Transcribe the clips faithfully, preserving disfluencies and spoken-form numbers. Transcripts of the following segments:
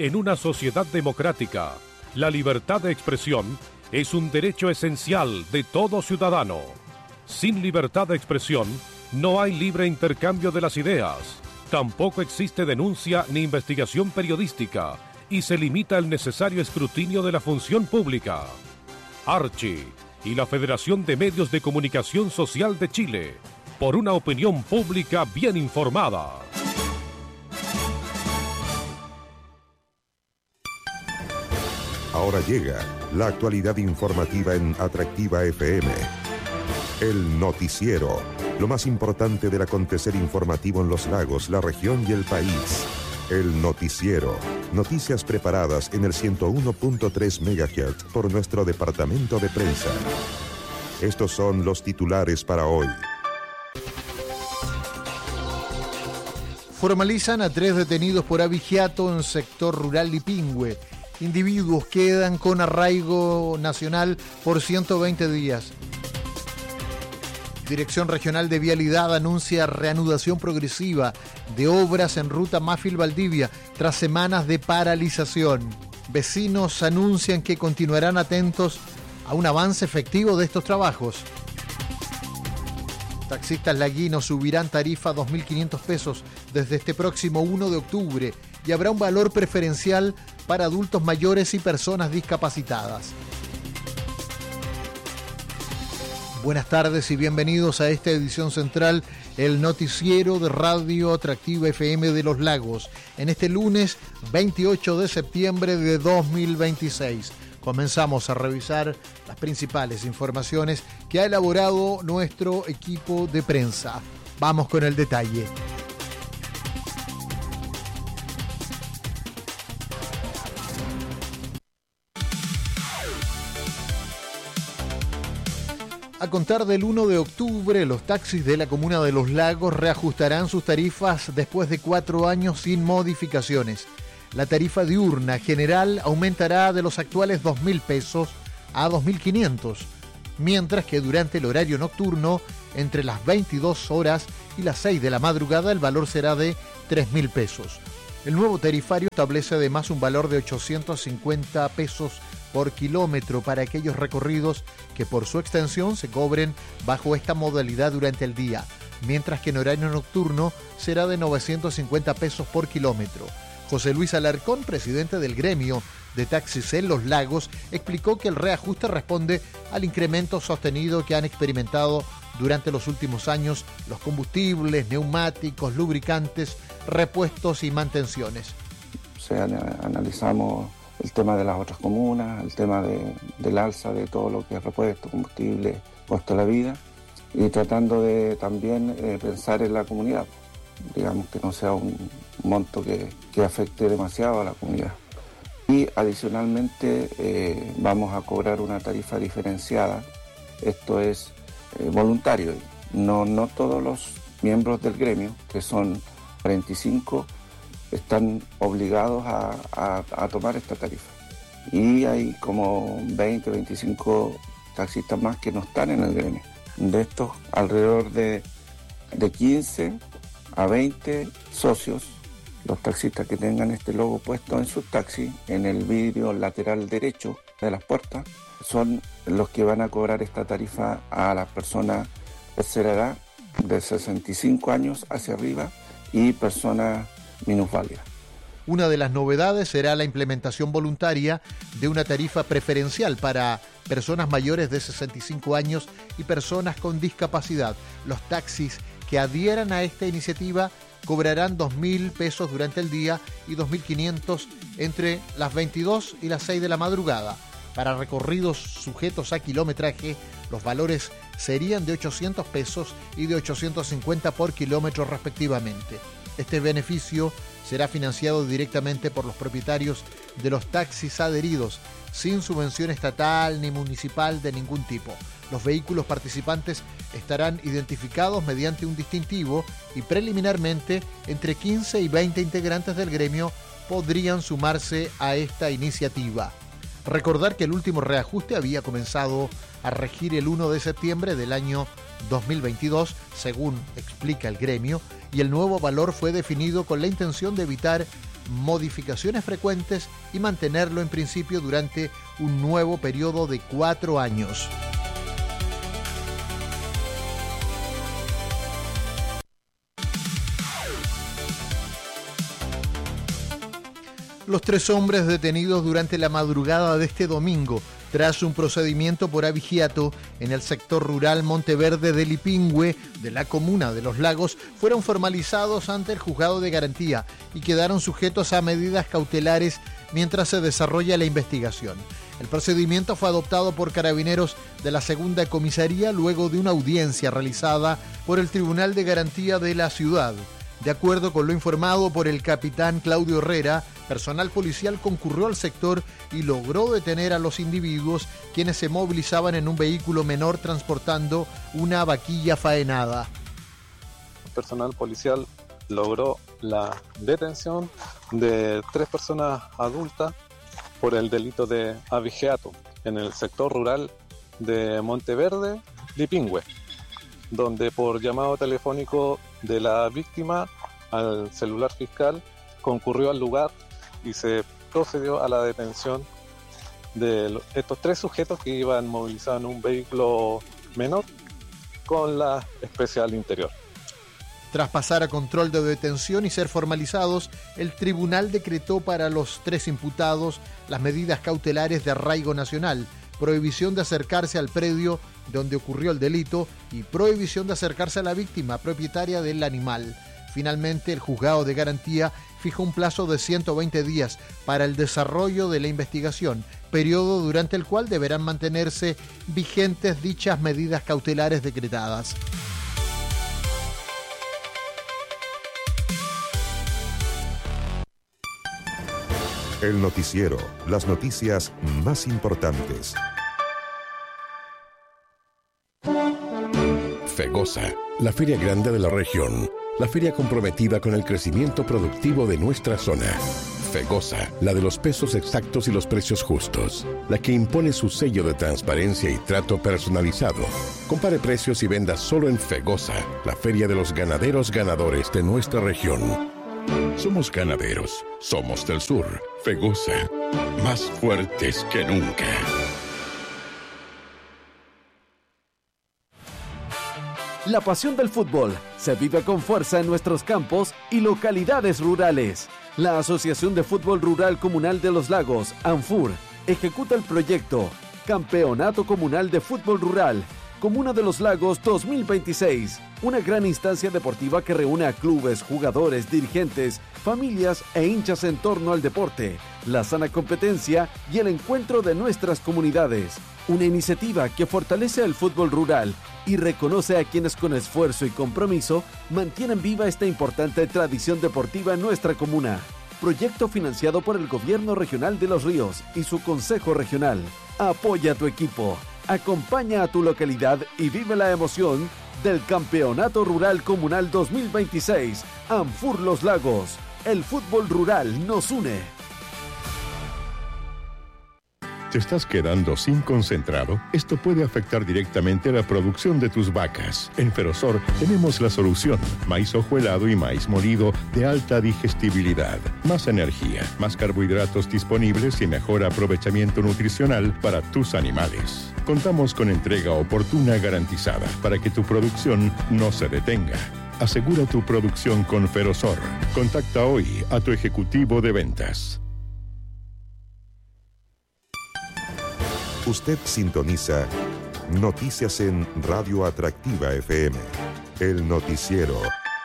En una sociedad democrática, la libertad de expresión es un derecho esencial de todo ciudadano. Sin libertad de expresión, no hay libre intercambio de las ideas. Tampoco existe denuncia ni investigación periodística y se limita el necesario escrutinio de la función pública. Archi y la Federación de Medios de Comunicación Social de Chile, por una opinión pública bien informada. Ahora llega la actualidad informativa en Atractiva F M. El noticiero, lo más importante del acontecer informativo en los lagos, la región y el país. El noticiero, noticias preparadas en el ciento uno punto tres megahertz por nuestro departamento de prensa. Estos son los titulares para hoy. Formalizan a tres detenidos por abigeato en sector rural Lipingüe. Individuos quedan con arraigo nacional por ciento veinte días. Dirección Regional de Vialidad anuncia reanudación progresiva de obras en ruta Mafil-Valdivia tras semanas de paralización. Vecinos anuncian que continuarán atentos a un avance efectivo de estos trabajos. Taxistas laguinos subirán tarifa a dos mil quinientos pesos desde este próximo uno de octubre y habrá un valor preferencial para adultos mayores y personas discapacitadas. Buenas tardes y bienvenidos a esta edición central, el noticiero de Radio Atractiva F M de Los Lagos, en este lunes veintiocho de septiembre de dos mil veintiséis. Comenzamos a revisar las principales informaciones que ha elaborado nuestro equipo de prensa. Vamos con el detalle. A contar del uno de octubre, los taxis de la comuna de Los Lagos reajustarán sus tarifas después de cuatro años sin modificaciones. La tarifa diurna general aumentará de los actuales dos mil pesos a dos mil quinientos, mientras que durante el horario nocturno, entre las veintidós horas y las seis de la madrugada, el valor será de tres mil pesos. El nuevo tarifario establece además un valor de ochocientos cincuenta pesos por kilómetro para aquellos recorridos que por su extensión se cobren bajo esta modalidad durante el día, mientras que en horario nocturno será de novecientos cincuenta pesos por kilómetro. José Luis Alarcón, presidente del gremio de taxis en Los Lagos, explicó que el reajuste responde al incremento sostenido que han experimentado durante los últimos años los combustibles, neumáticos, lubricantes, repuestos y mantenciones. O sea, analizamos el tema de las otras comunas, el tema de, del alza de todo lo que es repuesto, combustible, costo de la vida, y tratando de también eh, pensar en la comunidad, digamos que no sea un monto que, que afecte demasiado a la comunidad. Y adicionalmente eh, vamos a cobrar una tarifa diferenciada, esto es eh, voluntario, no, no todos los miembros del gremio, que son cuarenta y cinco, están obligados a, a, a tomar esta tarifa. Y hay como veinte, veinticinco taxistas más que no están en el gremio. De estos, alrededor de, de quince a veinte socios, los taxistas que tengan este logo puesto en su taxi, en el vidrio lateral derecho de las puertas, son los que van a cobrar esta tarifa a las personas de tercera edad, de sesenta y cinco años hacia arriba, y personas minusválidas. Una de las novedades será la implementación voluntaria de una tarifa preferencial para personas mayores de sesenta y cinco años y personas con discapacidad. Los taxis que adhieran a esta iniciativa cobrarán dos mil pesos durante el día y dos mil quinientos entre las veintidós y las seis de la madrugada. Para recorridos sujetos a kilometraje, los valores serían de ochocientos pesos y de ochocientos cincuenta por kilómetro respectivamente. Este beneficio será financiado directamente por los propietarios de los taxis adheridos, sin subvención estatal ni municipal de ningún tipo. Los vehículos participantes estarán identificados mediante un distintivo y preliminarmente entre quince y veinte integrantes del gremio podrían sumarse a esta iniciativa. Recordar que el último reajuste había comenzado a regir el uno de septiembre del año dos mil veintidós, según explica el gremio, y el nuevo valor fue definido con la intención de evitar modificaciones frecuentes y mantenerlo en principio durante un nuevo periodo de cuatro años. Los tres hombres detenidos durante la madrugada de este domingo tras un procedimiento por abigeato en el sector rural Monteverde de Lipingüe de la comuna de Los Lagos fueron formalizados ante el juzgado de garantía y quedaron sujetos a medidas cautelares mientras se desarrolla la investigación. El procedimiento fue adoptado por carabineros de la segunda comisaría luego de una audiencia realizada por el Tribunal de Garantía de la ciudad. De acuerdo con lo informado por el capitán Claudio Herrera, personal policial concurrió al sector y logró detener a los individuos quienes se movilizaban en un vehículo menor transportando una vaquilla faenada. El personal policial logró la detención de tres personas adultas por el delito de abigeato en el sector rural de Monteverde, Lipingüe, donde por llamado telefónico de la víctima al celular fiscal concurrió al lugar y se procedió a la detención de estos tres sujetos que iban movilizados en un vehículo menor con la especial interior. Tras pasar a control de detención y ser formalizados, el tribunal decretó para los tres imputados las medidas cautelares de arraigo nacional, prohibición de acercarse al predio donde ocurrió el delito y prohibición de acercarse a la víctima propietaria del animal. Finalmente, el juzgado de garantía fijó un plazo de ciento veinte días para el desarrollo de la investigación, periodo durante el cual deberán mantenerse vigentes dichas medidas cautelares decretadas. El noticiero, las noticias más importantes. FEGOSA, la feria grande de la región, la feria comprometida con el crecimiento productivo de nuestra zona. FEGOSA, la de los pesos exactos y los precios justos, la que impone su sello de transparencia y trato personalizado. Compare precios y venda solo en FEGOSA, la feria de los ganaderos ganadores de nuestra región. Somos ganaderos, somos del sur. FEGOSA, más fuertes que nunca. La pasión del fútbol se vive con fuerza en nuestros campos y localidades rurales. La Asociación de Fútbol Rural Comunal de Los Lagos, ANFUR, ejecuta el proyecto Campeonato Comunal de Fútbol Rural, Comuna de Los Lagos dos mil veintiséis, una gran instancia deportiva que reúne a clubes, jugadores, dirigentes, familias e hinchas en torno al deporte, la sana competencia y el encuentro de nuestras comunidades. Una iniciativa que fortalece el fútbol rural y reconoce a quienes con esfuerzo y compromiso mantienen viva esta importante tradición deportiva en nuestra comuna. Proyecto financiado por el Gobierno Regional de Los Ríos y su Consejo Regional. Apoya a tu equipo, acompaña a tu localidad y vive la emoción del Campeonato Rural Comunal dos mil veintiséis. ANFUR Los Lagos. El fútbol rural nos une. ¿Te estás quedando sin concentrado? Esto puede afectar directamente la producción de tus vacas. En Ferosor tenemos la solución. Maíz hojuelado y maíz molido de alta digestibilidad. Más energía, más carbohidratos disponibles y mejor aprovechamiento nutricional para tus animales. Contamos con entrega oportuna garantizada para que tu producción no se detenga. Asegura tu producción con Ferosor. Contacta hoy a tu ejecutivo de ventas. Usted sintoniza Noticias en Radio Atractiva F M. El noticiero.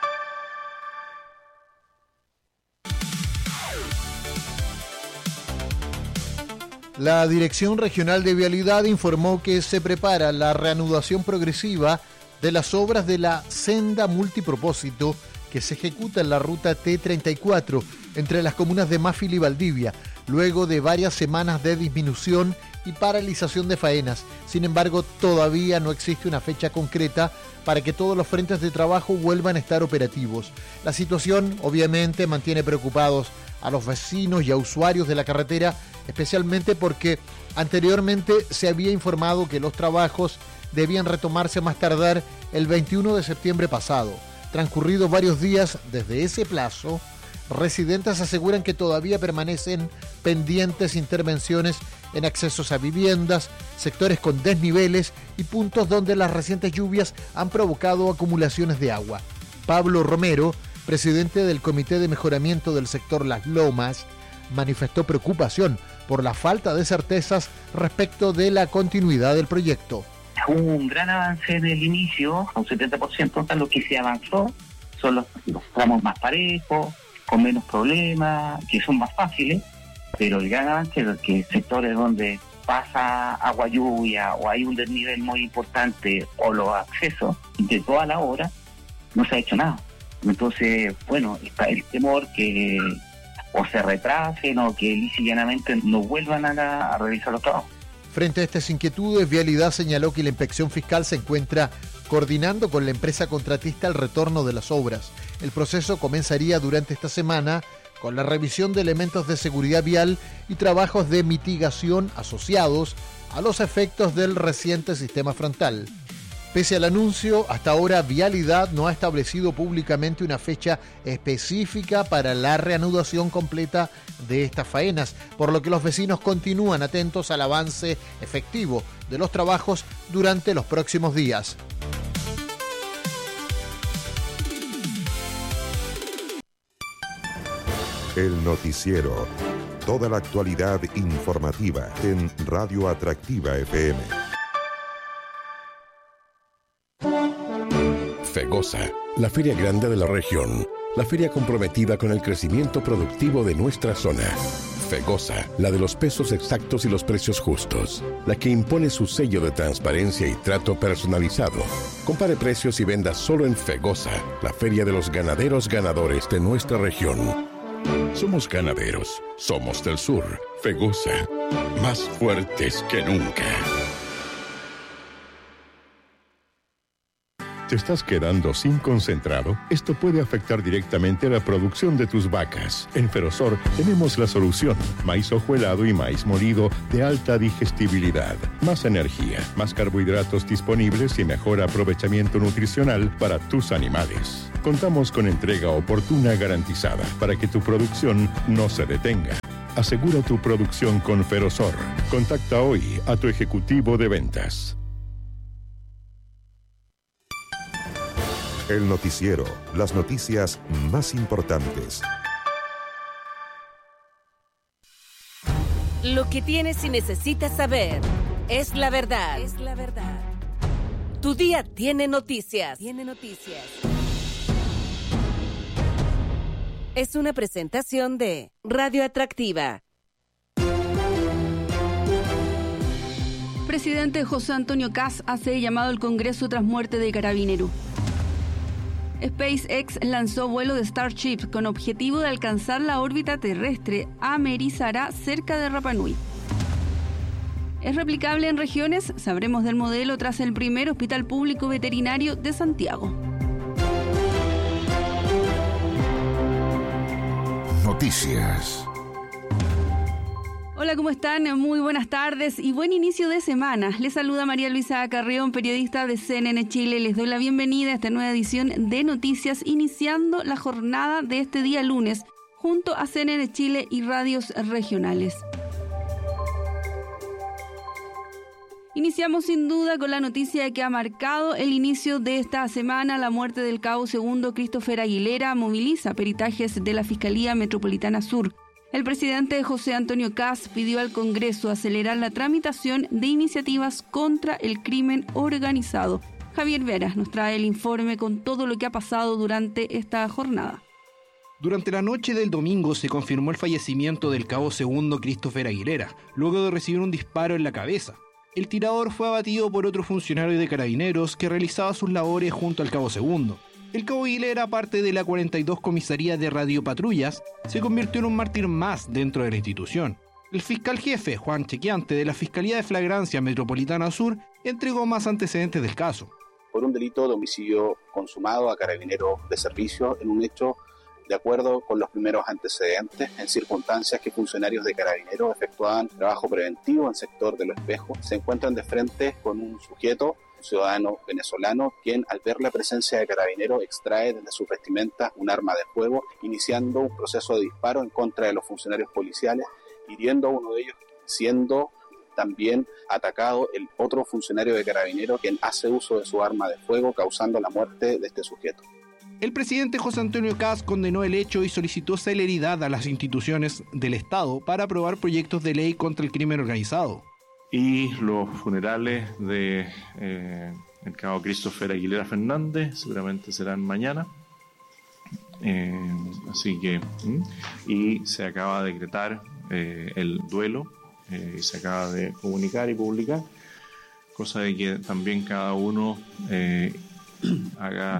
La Dirección Regional de Vialidad informó que se prepara la reanudación progresiva de las obras de la senda multipropósito que se ejecuta en la ruta T treinta y cuatro entre las comunas de Máfil y Valdivia, luego de varias semanas de disminución y paralización de faenas. Sin embargo, todavía no existe una fecha concreta para que todos los frentes de trabajo vuelvan a estar operativos. La situación, obviamente, mantiene preocupados a los vecinos y a usuarios de la carretera, especialmente porque anteriormente se había informado que los trabajos debían retomarse más tardar el veintiuno de septiembre pasado. Transcurridos varios días desde ese plazo, residentes aseguran que todavía permanecen pendientes intervenciones en accesos a viviendas, sectores con desniveles y puntos donde las recientes lluvias han provocado acumulaciones de agua. Pablo Romero, presidente del Comité de Mejoramiento del Sector Las Lomas, manifestó preocupación por la falta de certezas respecto de la continuidad del proyecto. Hubo un gran avance en el inicio, un setenta por ciento de lo que se avanzó, son los, los tramos más parejos, con menos problemas, que son más fáciles, pero el gran avance es que sectores donde pasa agua lluvia o hay un desnivel muy importante o los accesos de toda la obra, no se ha hecho nada. Entonces, bueno, está el temor que o se retrasen o que lisa y llanamente no vuelvan a, la, a realizar los trabajos. Frente a estas inquietudes, Vialidad señaló que la inspección fiscal se encuentra coordinando con la empresa contratista el retorno de las obras. El proceso comenzaría durante esta semana con la revisión de elementos de seguridad vial y trabajos de mitigación asociados a los efectos del reciente sistema frontal. Pese al anuncio, hasta ahora Vialidad no ha establecido públicamente una fecha específica para la reanudación completa de estas faenas, por lo que los vecinos continúan atentos al avance efectivo de los trabajos durante los próximos días. El noticiero. Toda la actualidad informativa en Radio Atractiva F M. FEGOSA, la feria grande de la región, la feria comprometida con el crecimiento productivo de nuestra zona. FEGOSA, la de los pesos exactos y los precios justos, la que impone su sello de transparencia y trato personalizado. Compare precios y venda solo en FEGOSA, la feria de los ganaderos ganadores de nuestra región. Somos ganaderos, somos del sur. FEGOSA, más fuertes que nunca. ¿Te estás quedando sin concentrado? Esto puede afectar directamente la producción de tus vacas. En Ferosor tenemos la solución. Maíz hojuelado y maíz molido de alta digestibilidad. Más energía, más carbohidratos disponibles y mejor aprovechamiento nutricional para tus animales. Contamos con entrega oportuna garantizada para que tu producción no se detenga. Asegura tu producción con Ferosor. Contacta hoy a tu ejecutivo de ventas. El noticiero, las noticias más importantes. Lo que tienes y necesitas saber es la verdad. Es la verdad. Tu día tiene noticias. Tiene noticias. Es una presentación de Radio Atractiva. Presidente José Antonio Kast hace llamado al Congreso tras muerte de carabinero. SpaceX lanzó vuelo de Starship con objetivo de alcanzar la órbita terrestre a Merizará, cerca de Rapa Nui. ¿Es replicable en regiones? Sabremos del modelo tras el primer hospital público veterinario de Santiago. Noticias. Hola, ¿cómo están? Muy buenas tardes y buen inicio de semana. Les saluda María Luisa Carrión, periodista de C N N Chile. Les doy la bienvenida a esta nueva edición de Noticias, iniciando la jornada de este día lunes, junto a C N N Chile y radios regionales. Iniciamos sin duda con la noticia que ha marcado el inicio de esta semana. La muerte del cabo segundo Christopher Aguilera moviliza peritajes de la Fiscalía Metropolitana Sur. El presidente José Antonio Kast pidió al Congreso acelerar la tramitación de iniciativas contra el crimen organizado. Javier Veras nos trae el informe con todo lo que ha pasado durante esta jornada. Durante la noche del domingo se confirmó el fallecimiento del cabo segundo Christopher Aguilera, luego de recibir un disparo en la cabeza. El tirador fue abatido por otro funcionario de Carabineros que realizaba sus labores junto al cabo segundo. El cabo Aguilera, parte de la cuarenta y dos comisaría de radiopatrullas, se convirtió en un mártir más dentro de la institución. El fiscal jefe, Juan Chequiante, de la Fiscalía de Flagrancia Metropolitana Sur, entregó más antecedentes del caso. Por un delito de homicidio consumado a carabinero de servicio en un hecho de acuerdo con los primeros antecedentes, en circunstancias que funcionarios de Carabineros efectuaban trabajo preventivo en el sector de Los Espejos, se encuentran de frente con un sujeto ciudadano venezolano, quien al ver la presencia de carabineros extrae desde su vestimenta un arma de fuego, iniciando un proceso de disparo en contra de los funcionarios policiales, hiriendo a uno de ellos, siendo también atacado el otro funcionario de carabineros, quien hace uso de su arma de fuego, causando la muerte de este sujeto. El presidente José Antonio Kast condenó el hecho y solicitó celeridad a las instituciones del Estado para aprobar proyectos de ley contra el crimen organizado. Y los funerales de eh, el cabo Christopher Aguilera Fernández seguramente serán mañana. Eh, así que, y se acaba de decretar eh, el duelo, eh, y se acaba de comunicar y publicar, cosa de que también cada uno eh, haga,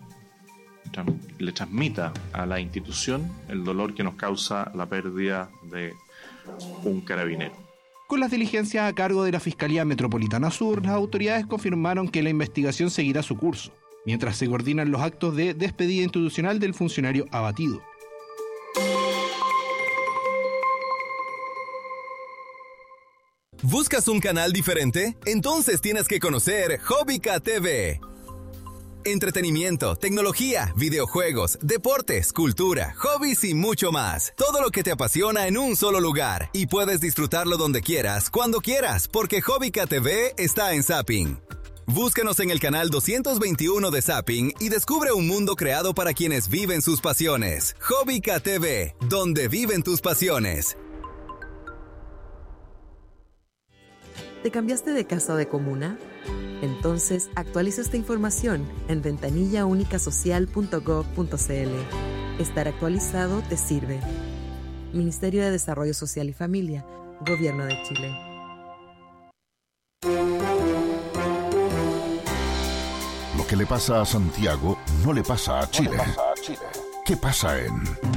le transmita a la institución el dolor que nos causa la pérdida de un carabinero. Con las diligencias a cargo de la Fiscalía Metropolitana Sur, las autoridades confirmaron que la investigación seguirá su curso, mientras se coordinan los actos de despedida institucional del funcionario abatido. ¿Buscas un canal diferente? Entonces tienes que conocer Hobbica T V. Entretenimiento, tecnología, videojuegos, deportes, cultura, hobbies y mucho más. Todo lo que te apasiona en un solo lugar. Y puedes disfrutarlo donde quieras, cuando quieras, porque Hobbica T V está en Zapping. Búscanos en el canal doscientos veintiuno de Zapping y descubre un mundo creado para quienes viven sus pasiones. Hobbica T V, donde viven tus pasiones. ¿Te cambiaste de casa o de comuna? Entonces, actualiza esta información en ventanilla única social punto gov punto c l. Estar actualizado te sirve. Ministerio de Desarrollo Social y Familia, Gobierno de Chile. Lo que le pasa a Santiago no le pasa a Chile. No le pasa a Chile. ¿Qué pasa en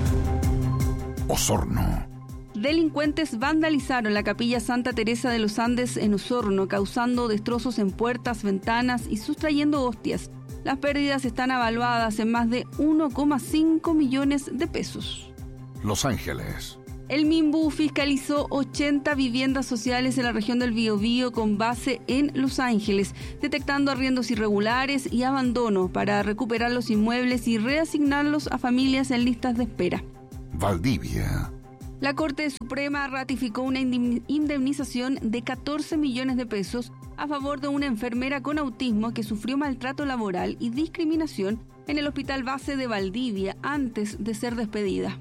Osorno? Delincuentes vandalizaron la capilla Santa Teresa de los Andes en Osorno, causando destrozos en puertas, ventanas y sustrayendo hostias. Las pérdidas están evaluadas en más de uno coma cinco millones de pesos. Los Ángeles. El MIMBU fiscalizó ochenta viviendas sociales en la región del Biobío con base en Los Ángeles, detectando arriendos irregulares y abandono para recuperar los inmuebles y reasignarlos a familias en listas de espera. Valdivia. La Corte Suprema ratificó una indemnización de catorce millones de pesos a favor de una enfermera con autismo que sufrió maltrato laboral y discriminación en el Hospital Base de Valdivia antes de ser despedida.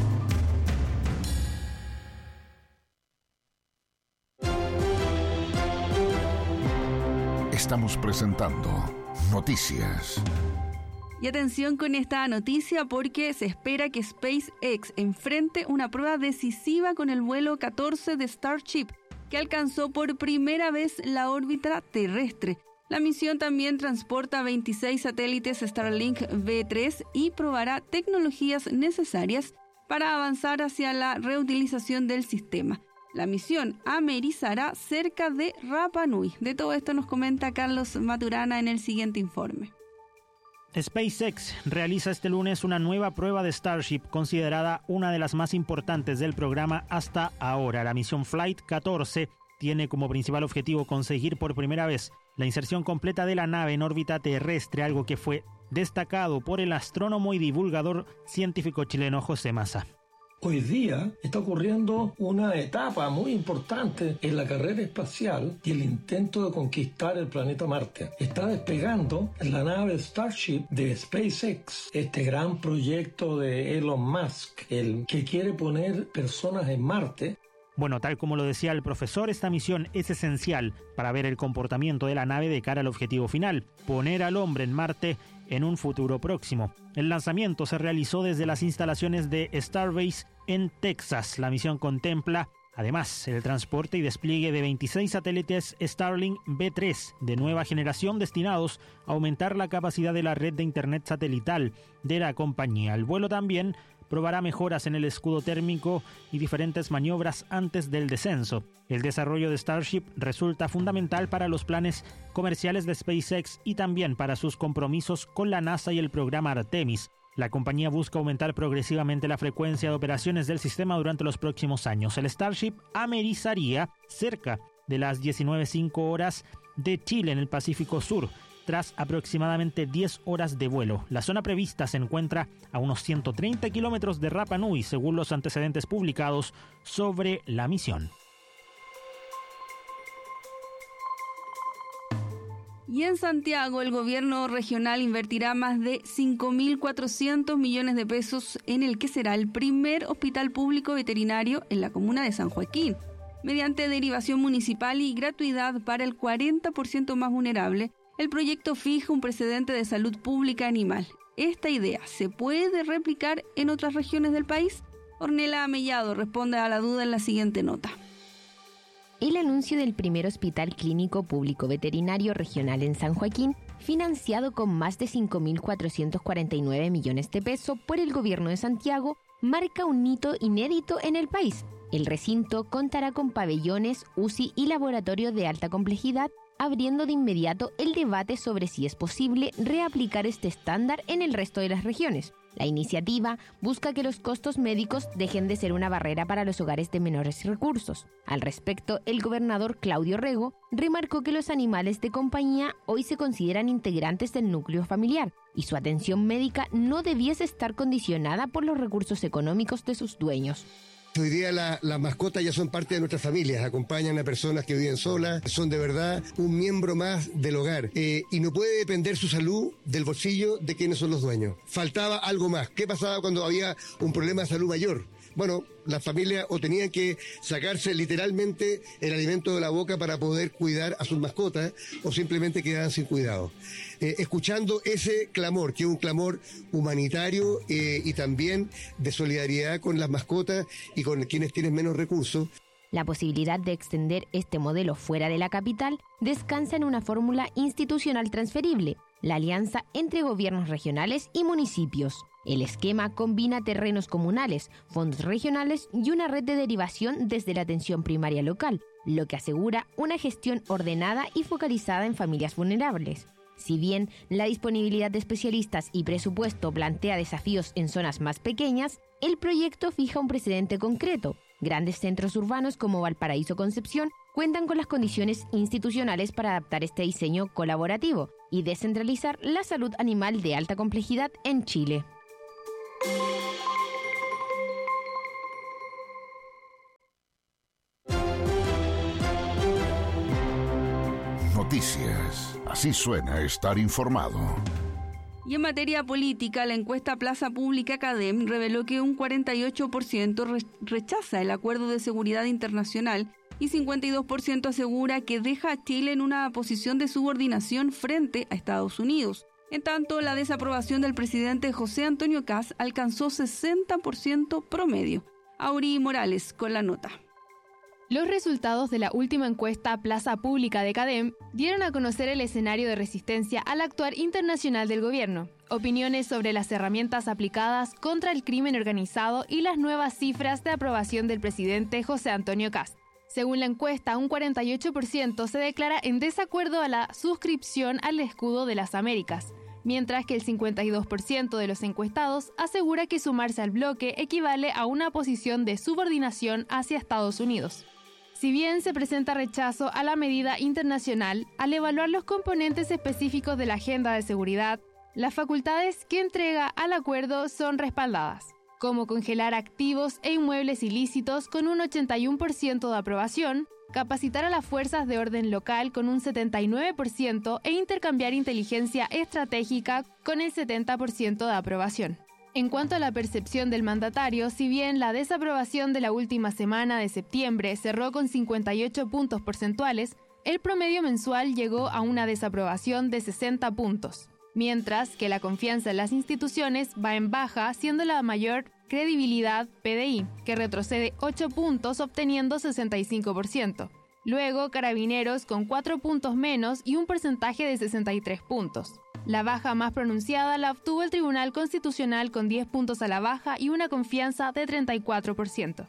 Estamos presentando Noticias. Y atención con esta noticia porque se espera que SpaceX enfrente una prueba decisiva con el vuelo catorce de Starship, que alcanzó por primera vez la órbita terrestre. La misión también transporta veintiséis satélites Starlink V tres y probará tecnologías necesarias para avanzar hacia la reutilización del sistema. La misión amerizará cerca de Rapa Nui. De todo esto nos comenta Carlos Maturana en el siguiente informe. SpaceX realiza este lunes una nueva prueba de Starship, considerada una de las más importantes del programa hasta ahora. La misión Flight catorce tiene como principal objetivo conseguir por primera vez la inserción completa de la nave en órbita terrestre, algo que fue destacado por el astrónomo y divulgador científico chileno José Massa. Hoy día está ocurriendo una etapa muy importante en la carrera espacial y el intento de conquistar el planeta Marte. Está despegando la nave Starship de SpaceX, este gran proyecto de Elon Musk, el que quiere poner personas en Marte. Bueno, tal como lo decía el profesor, esta misión es esencial para ver el comportamiento de la nave de cara al objetivo final, poner al hombre en Marte en un futuro próximo. El lanzamiento se realizó desde las instalaciones de Starbase en Texas. La misión contempla, además, el transporte y despliegue de veintiséis satélites Starlink V tres de nueva generación destinados a aumentar la capacidad de la red de internet satelital de la compañía. El vuelo también probará mejoras en el escudo térmico y diferentes maniobras antes del descenso. El desarrollo de Starship resulta fundamental para los planes comerciales de SpaceX y también para sus compromisos con la NASA y el programa Artemis. La compañía busca aumentar progresivamente la frecuencia de operaciones del sistema durante los próximos años. El Starship amerizaría cerca de las diecinueve cero cinco horas de Chile en el Pacífico Sur, tras aproximadamente diez horas de vuelo. La zona prevista se encuentra a unos ciento treinta kilómetros de Rapa Nui, según los antecedentes publicados sobre la misión. Y en Santiago, el gobierno regional invertirá más de cinco mil cuatrocientos millones de pesos en el que será el primer hospital público veterinario en la comuna de San Joaquín, mediante derivación municipal y gratuidad para el cuarenta por ciento más vulnerable. El proyecto fija un precedente de salud pública animal. ¿Esta idea se puede replicar en otras regiones del país? Ornella Mellado responde a la duda en la siguiente nota. El anuncio del primer hospital clínico público veterinario regional en San Joaquín, financiado con más de cinco mil cuatrocientos cuarenta y nueve millones de pesos por el gobierno de Santiago, marca un hito inédito en el país. El recinto contará con pabellones, U C I y laboratorio de alta complejidad, abriendo de inmediato el debate sobre si es posible reaplicar este estándar en el resto de las regiones. La iniciativa busca que los costos médicos dejen de ser una barrera para los hogares de menores recursos. Al respecto, el gobernador Claudio Rego remarcó que los animales de compañía hoy se consideran integrantes del núcleo familiar y su atención médica no debiese estar condicionada por los recursos económicos de sus dueños. Hoy día la, las mascotas ya son parte de nuestras familias, acompañan a personas que viven solas, son de verdad un miembro más del hogar eh, y no puede depender su salud del bolsillo de quienes son los dueños. Faltaba algo más. ¿Qué pasaba cuando había un problema de salud mayor? Bueno, las familias o tenían que sacarse literalmente el alimento de la boca para poder cuidar a sus mascotas o simplemente quedaban sin cuidado. Eh, escuchando ese clamor, que es un clamor humanitario eh, y también de solidaridad con las mascotas y con quienes tienen menos recursos. La posibilidad de extender este modelo fuera de la capital descansa en una fórmula institucional transferible, la alianza entre gobiernos regionales y municipios. El esquema combina terrenos comunales, fondos regionales y una red de derivación desde la atención primaria local, lo que asegura una gestión ordenada y focalizada en familias vulnerables. Si bien la disponibilidad de especialistas y presupuesto plantea desafíos en zonas más pequeñas, el proyecto fija un precedente concreto. Grandes centros urbanos como Valparaíso Concepción cuentan con las condiciones institucionales para adaptar este diseño colaborativo y descentralizar la salud animal de alta complejidad en Chile. Noticias. Así suena estar informado. Y en materia política, la encuesta Plaza Pública CADEM reveló que un cuarenta y ocho por ciento rechaza el Acuerdo de Seguridad Internacional y cincuenta y dos por ciento asegura que deja a Chile en una posición de subordinación frente a Estados Unidos. En tanto, la desaprobación del presidente José Antonio Kast alcanzó sesenta por ciento promedio. Auri Morales con la nota. Los resultados de la última encuesta Plaza Pública de CADEM dieron a conocer el escenario de resistencia al actuar internacional del gobierno, opiniones sobre las herramientas aplicadas contra el crimen organizado y las nuevas cifras de aprobación del presidente José Antonio Kast. Según la encuesta, un cuarenta y ocho por ciento se declara en desacuerdo a la suscripción al escudo de las Américas, mientras que el cincuenta y dos por ciento de los encuestados asegura que sumarse al bloque equivale a una posición de subordinación hacia Estados Unidos. Si bien se presenta rechazo a la medida internacional, al evaluar los componentes específicos de la agenda de seguridad, las facultades que entrega al acuerdo son respaldadas, como congelar activos e inmuebles ilícitos con un ochenta y uno por ciento de aprobación, capacitar a las fuerzas de orden local con un setenta y nueve por ciento e intercambiar inteligencia estratégica con el setenta por ciento de aprobación. En cuanto a la percepción del mandatario, si bien la desaprobación de la última semana de septiembre cerró con cincuenta y ocho puntos porcentuales, el promedio mensual llegó a una desaprobación de sesenta puntos, mientras que la confianza en las instituciones va en baja, siendo la mayor credibilidad P D I, que retrocede ocho puntos obteniendo sesenta y cinco por ciento. Luego, Carabineros con cuatro puntos menos y un porcentaje de sesenta y tres puntos. La baja más pronunciada la obtuvo el Tribunal Constitucional con diez puntos a la baja y una confianza de treinta y cuatro por ciento.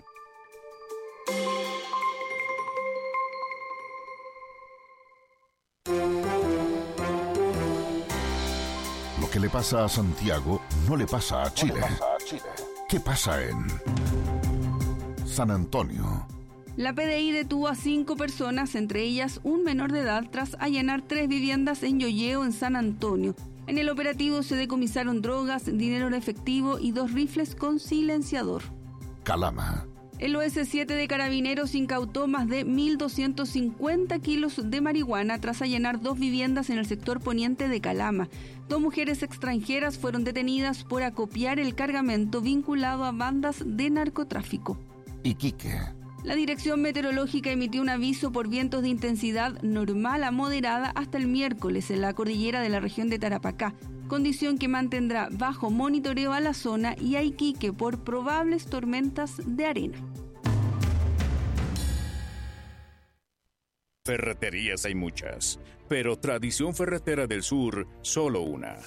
Lo que le pasa a Santiago no le pasa a Chile. ¿Qué pasa en San Antonio? La P D I detuvo a cinco personas, entre ellas un menor de edad, tras allanar tres viviendas en Yoyeo, en San Antonio. En el operativo se decomisaron drogas, dinero en efectivo y dos rifles con silenciador. Calama. El O S siete de Carabineros incautó más de mil doscientos cincuenta kilos de marihuana tras allanar dos viviendas en el sector poniente de Calama. Dos mujeres extranjeras fueron detenidas por acopiar el cargamento vinculado a bandas de narcotráfico. Iquique. La Dirección Meteorológica emitió un aviso por vientos de intensidad normal a moderada hasta el miércoles en la cordillera de la región de Tarapacá, condición que mantendrá bajo monitoreo a la zona y a Iquique por probables tormentas de arena. Ferreterías hay muchas, pero Tradición Ferretera del Sur, solo una.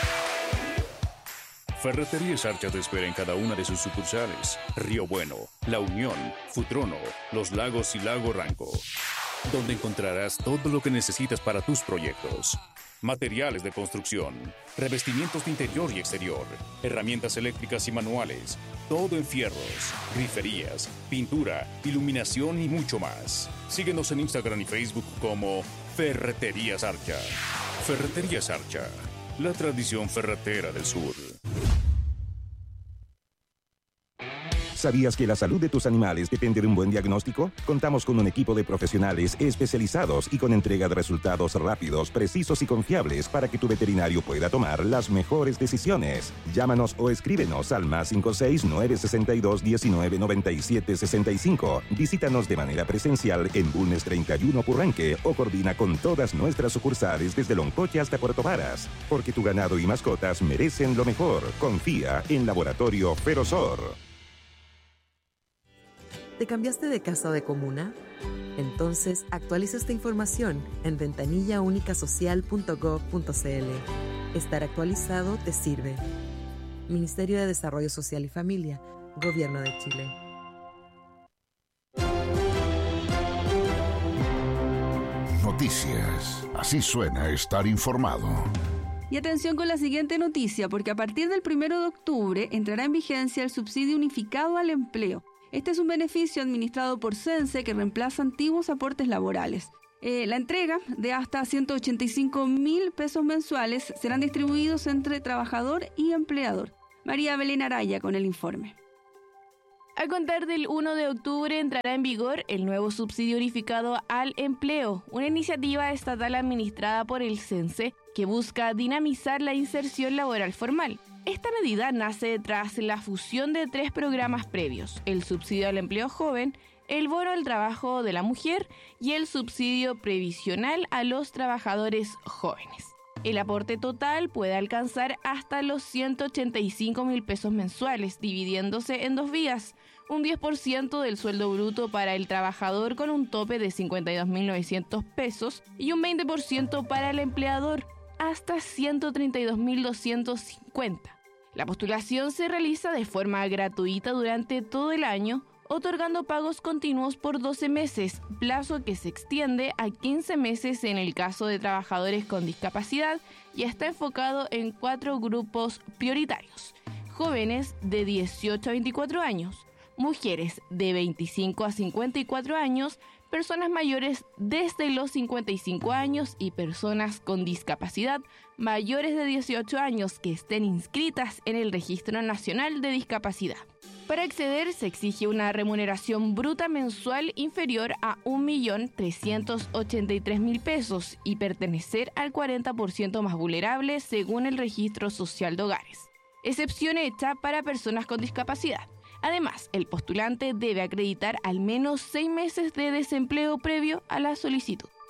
Ferreterías Archa te espera en cada una de sus sucursales: Río Bueno, La Unión, Futrono, Los Lagos y Lago Ranco, donde encontrarás todo lo que necesitas para tus proyectos. Materiales de construcción, revestimientos de interior y exterior, herramientas eléctricas y manuales, todo en fierros, griferías, pintura, iluminación y mucho más. Síguenos en Instagram y Facebook como Ferreterías Archa. Ferreterías Archa, la tradición ferretera del sur. ¿Sabías que la salud de tus animales depende de un buen diagnóstico? Contamos con un equipo de profesionales especializados y con entrega de resultados rápidos, precisos y confiables para que tu veterinario pueda tomar las mejores decisiones. Llámanos o escríbenos al más cinco seis nueve seis dos diecinueve noventa y siete sesenta y cinco. Visítanos de manera presencial en Bulnes treinta y uno Purranque o coordina con todas nuestras sucursales desde Loncoche hasta Puerto Varas. Porque tu ganado y mascotas merecen lo mejor. Confía en Laboratorio Ferosor. ¿Te cambiaste de casa o de comuna? Entonces, actualiza esta información en ventanilla única social punto gob punto cl. Estar actualizado te sirve. Ministerio de Desarrollo Social y Familia, Gobierno de Chile. Noticias. Así suena estar informado. Y atención con la siguiente noticia, porque a partir del primero de octubre entrará en vigencia el subsidio unificado al empleo. Este es un beneficio administrado por CENSE que reemplaza antiguos aportes laborales. Eh, la entrega de hasta ciento ochenta y cinco mil pesos mensuales serán distribuidos entre trabajador y empleador. María Belén Araya con el informe. A contar del primero de octubre entrará en vigor el nuevo subsidio unificado al empleo, una iniciativa estatal administrada por el CENSE que busca dinamizar la inserción laboral formal. Esta medida nace tras la fusión de tres programas previos: el subsidio al empleo joven, el bono al trabajo de la mujer y el subsidio previsional a los trabajadores jóvenes. El aporte total puede alcanzar hasta los ciento ochenta y cinco mil pesos mensuales, dividiéndose en dos vías: un diez por ciento del sueldo bruto para el trabajador con un tope de cincuenta y dos mil novecientos pesos y un veinte por ciento para el empleador, hasta ciento treinta y dos mil doscientos cincuenta. La postulación se realiza de forma gratuita durante todo el año, otorgando pagos continuos por doce meses, plazo que se extiende a quince meses en el caso de trabajadores con discapacidad y está enfocado en cuatro grupos prioritarios: jóvenes de dieciocho a veinticuatro años, mujeres de veinticinco a cincuenta y cuatro años, personas mayores desde los cincuenta y cinco años y personas con discapacidad mayores de dieciocho años que estén inscritas en el Registro Nacional de Discapacidad. Para acceder se exige una remuneración bruta mensual inferior a un millón trescientos ochenta y tres mil pesos y pertenecer al cuarenta por ciento más vulnerable según el Registro Social de Hogares. Excepción hecha para personas con discapacidad. Además, el postulante debe acreditar al menos seis meses de desempleo previo a la solicitud.